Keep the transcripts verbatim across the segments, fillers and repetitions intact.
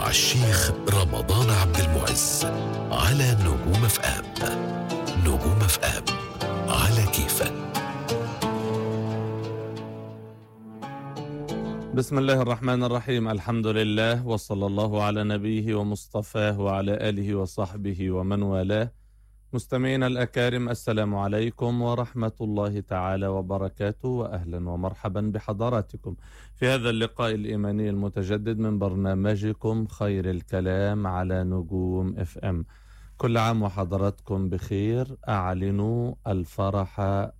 مع الشيخ رمضان عبد المعز على نجوم اف ام. نجوم اف ام على كيفك. بسم الله الرحمن الرحيم. الحمد لله وصلى الله على نبيه ومصطفاه وعلى آله وصحبه ومن والاه. مستمعينا الأكارم، السلام عليكم ورحمة الله تعالى وبركاته، وأهلا ومرحبا بحضراتكم في هذا اللقاء الإيماني المتجدد من برنامجكم خير الكلام على نجوم اف ام. كل عام وحضراتكم بخير. أعلنوا الفرح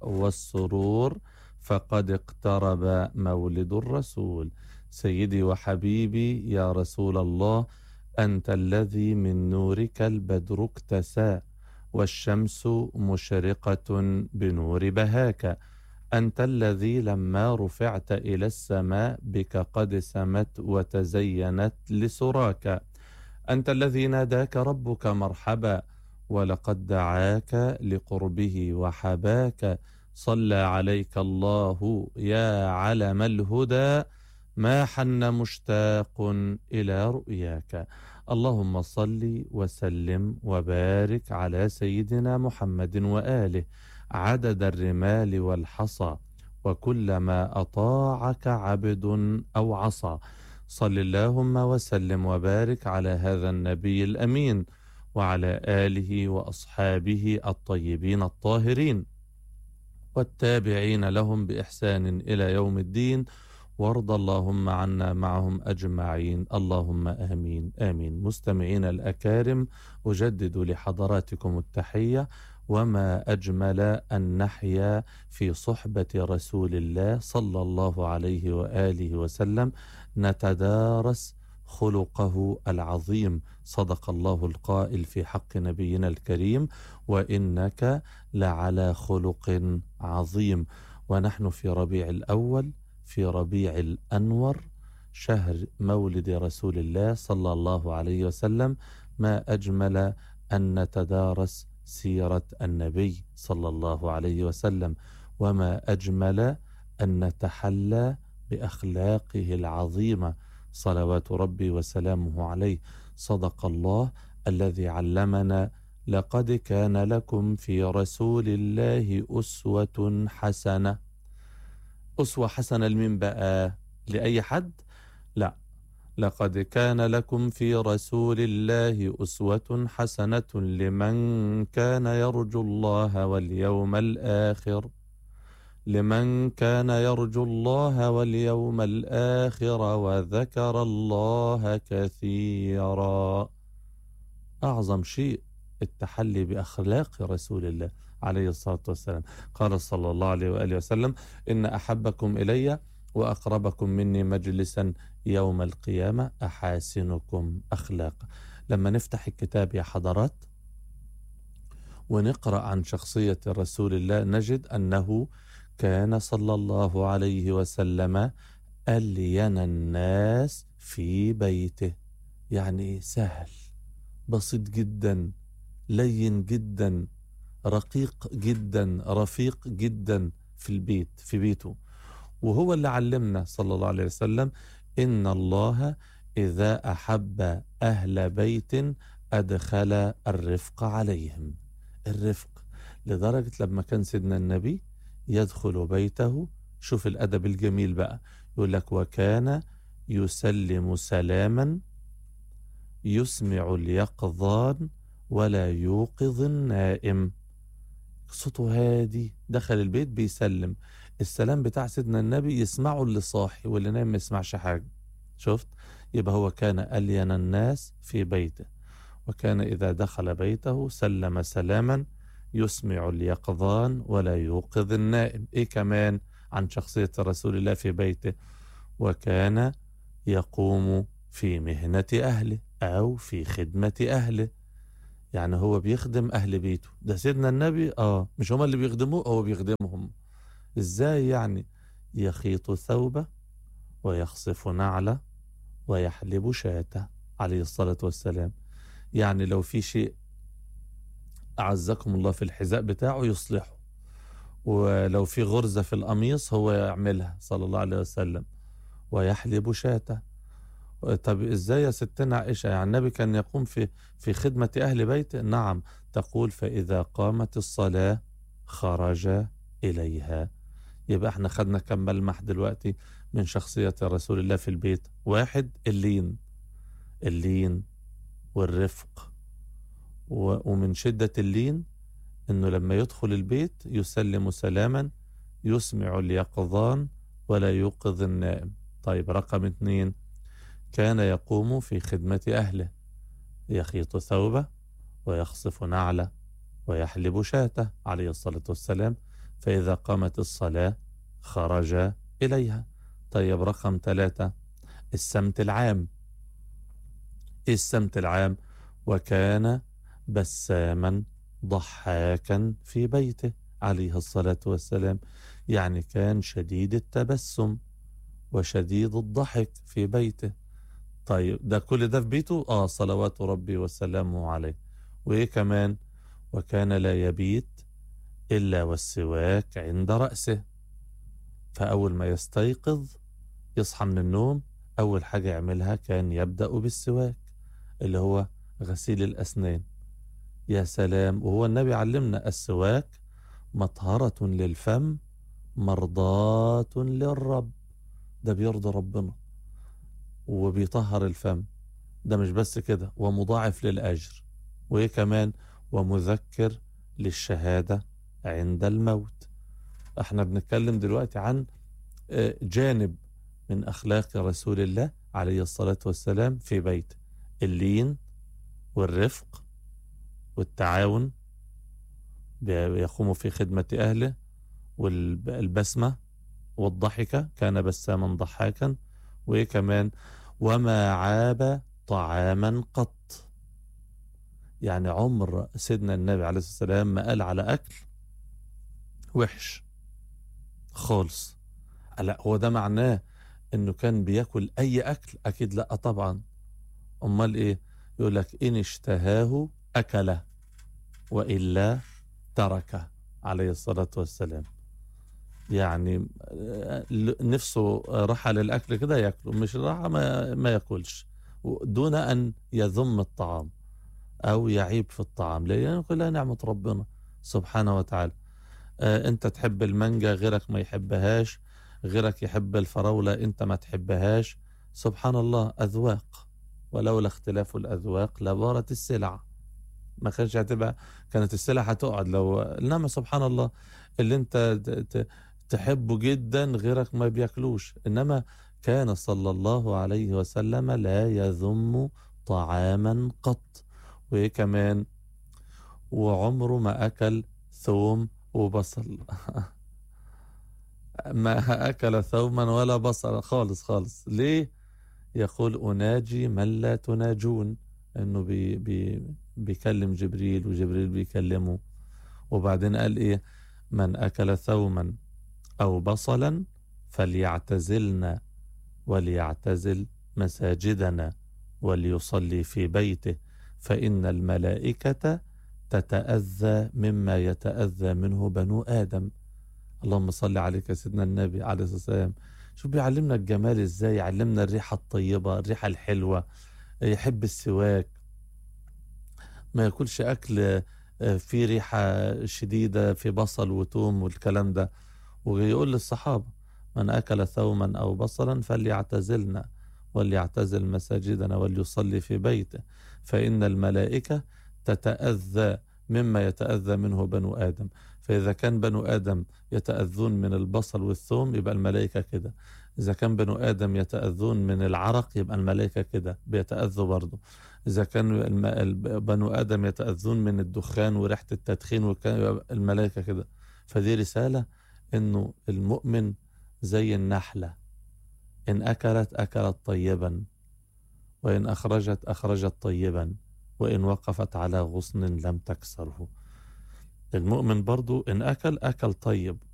والسرور فقد اقترب مولد الرسول. سيدي وحبيبي يا رسول الله، أنت الذي من نورك البدر اكتسى والشمس مشرقة بنور بهاك. أنت الذي لما رفعت إلى السماء بك قد سمت وتزينت لسراك. أنت الذي ناداك ربك مرحبا ولقد دعاك لقربه وحباك. صلى عليك الله يا علم الهدى، ما حن مشتاق إلى رؤياك. اللهم صل وسلم وبارك على سيدنا محمد وآله عدد الرمال والحصى وكلما أطاعك عبد أو عصى. صل اللهم وسلم وبارك على هذا النبي الأمين وعلى آله وأصحابه الطيبين الطاهرين والتابعين لهم بإحسان إلى يوم الدين، وارض اللهم عنا معهم أجمعين، اللهم آمين آمين. مستمعين الأكارم، أجدد لحضراتكم التحية، وما أجمل أن نحيا في صحبة رسول الله صلى الله عليه وآله وسلم، نتدارس خلقه العظيم. صدق الله القائل في حق نبينا الكريم: وإنك لعلى خلق عظيم. ونحن في ربيع الأول، في ربيع الأنور، شهر مولد رسول الله صلى الله عليه وسلم. ما أجمل أن نتدارس سيرة النبي صلى الله عليه وسلم، وما أجمل أن نتحلى بأخلاقه العظيمة صلوات ربي وسلامه عليه. صدق الله الذي علمنا: لقد كان لكم في رسول الله أسوة حسنة. أسوة حسنة لمين بقى؟ لأي حد؟ لا، لقد كان لكم في رسول الله أسوة حسنة لمن كان يرجو الله واليوم الآخر. لمن كان يرجو الله واليوم الآخر وذكر الله كثيرا. أعظم شيء التحلي بأخلاق رسول الله عليه الصلاة والسلام. قال صلى الله عليه وآله وسلم: إن أحبكم إلي وأقربكم مني مجلسا يوم القيامة أحاسنكم أخلاقا. لما نفتح الكتاب يا حضرات ونقرأ عن شخصية رسول الله، نجد أنه كان صلى الله عليه وسلم ألين الناس في بيته. يعني سهل، بسيط جدا، لين جدا، رقيق جدا، رفيق جدا في البيت، في بيته. وهو اللي علمنا صلى الله عليه وسلم: إن الله إذا أحب أهل بيت أدخل الرفق عليهم. الرفق لدرجة لما كان سيدنا النبي يدخل بيته، شوف الأدب الجميل بقى، يقول لك: وكان يسلم سلاما يسمع اليقظان ولا يوقظ النائم. صوته هادي، دخل البيت بيسلم، السلام بتاع سيدنا النبي يسمعه اللي صاحي، واللي نايم ما يسمعش حاجة. شفت؟ يبقى هو كان ألين الناس في بيته، وكان إذا دخل بيته سلم سلاما يسمع اليقظان ولا يوقظ النائم. إيه كمان عن شخصية رسول الله في بيته؟ وكان يقوم في مهنة أهله أو في خدمة أهله. يعني هو بيخدم أهل بيته. ده سيدنا النبي آه مش هما اللي بيخدموه، هو بيخدمهم. إزاي يعني؟ يخيط ثوبه ويخصف نعله ويحلب شاته عليه الصلاة والسلام. يعني لو في شيء أعزكم الله في الحذاء بتاعه يصلحه، ولو في غرزة في القميص هو يعملها صلى الله عليه وسلم. ويحلب شاته، طب ازاي يا ستنا عائشة؟ يعني النبي كان يقوم في في خدمة أهل بيته؟ نعم. تقول فإذا قامت الصلاة خرج إليها. يبقى احنا خدنا كم ملمح دلوقتي من شخصية رسول الله في البيت. واحد، اللين، اللين والرفق. و- ومن شدة اللين انه لما يدخل البيت يسلم سلاما يسمع اليقظان ولا يوقظ النائم. طيب رقم اتنين، كان يقوم في خدمة أهله، يخيط ثوبه ويخصف نعله ويحلب شاته عليه الصلاة والسلام. فإذا قامت الصلاة خرج إليها. طيب رقم ثلاثة، السمت العام. إيه السمت العام؟ وكان بساما ضحاكا في بيته عليه الصلاة والسلام. يعني كان شديد التبسم وشديد الضحك في بيته. طيب ده كل ده في بيته؟ آه صلوات ربي وسلامه عليه. وإيه كمان؟ وكان لا يبيت إلا والسواك عند رأسه. فأول ما يستيقظ يصحى من النوم، أول حاجة يعملها كان يبدأ بالسواك اللي هو غسيل الأسنان. يا سلام! وهو النبي علمنا السواك مطهرة للفم مرضاة للرب. ده بيرضي ربنا وبيطهر الفم. ده مش بس كده، ومضاعف للأجر. وإيه كمان؟ ومذكر للشهادة عند الموت. احنا بنتكلم دلوقتي عن آه، جانب من أخلاق رسول الله عليه الصلاة والسلام في بيته: اللين والرفق والتعاون، يقوم في خدمة أهله، والبسمة والضحكة، كان بساما ضحاكا. وإيه كمان؟ وما عاب طعاما قط. يعني عمر سيدنا النبي عليه الصلاة والسلام ما قال على أكل وحش خالص. لا، هو ده معناه انه كان بياكل اي اكل؟ اكيد لا طبعا. امال ايه؟ يقول لك ان اشتهاه اكله والا تركه عليه الصلاة والسلام. يعني آه، نفسه راح للاكل كده ياكله، مش راح ما, ما ياكلش، دون ان يذم الطعام او يعيب في الطعام، لان كلها نعمة ربنا سبحانه وتعالى. آه، انت تحب المانجا غيرك ما يحبهاش، غيرك يحب الفراولة انت ما تحبهاش. سبحان الله، اذواق، ولولا اختلاف الاذواق لبارت السلع. ما كانش هتبقى، كانت السلع هتقعد لو، انما سبحان الله اللي انت ت- ت- تحبه جدا غيرك ما بياكلوش. انما كان صلى الله عليه وسلم لا يذم طعاما قط. وايه كمان؟ وعمره ما اكل ثوم وبصل. ما أكل ثوما ولا بصل خالص خالص. ليه؟ يقول أناجي من لا تناجون. إنه بي بي بيكلم جبريل وجبريل بيكلمه. وبعدين قال إيه؟ من أكل ثوما أو بصلا فليعتزلنا وليعتزل مساجدنا وليصلي في بيته فإن الملائكة تتأذى مما يتأذى منه بنو آدم. اللهم صل عليك يا سيدنا النبي عليه الصلاة والسلام. شوف بيعلمنا الجمال ازاي، يعلمنا الريحة الطيبة، الريحة الحلوة، يحب السواك، ما ياكلش أكل آه، فيه ريحة شديدة في بصل وتوم والكلام ده. ويقول للصحابة: من أكل ثوما أو بصلا فليعتزلنا وليعتزل مساجدنا وليصلي في بيته فإن الملائكة تتأذى مما يتأذى منه بنو آدم. فإذا كان بنو آدم يتأذون من البصل والثوم يبقى الملائكة كده. إذا كان بنو آدم يتأذون من العرق يبقى الملائكة كده بيتأذوا برضه. إذا كان الم- الب- بنو آدم يتأذون من الدخان وريحة التدخين والكلام يبقى الملائكة كده. فدي رسالة إنه المؤمن زي النحلة، إن أكلت أكلت طيبا، وإن أخرجت أخرجت طيبا، وإن وقفت على غصن لم تكسره. المؤمن برضو إن أكل أكل طيب،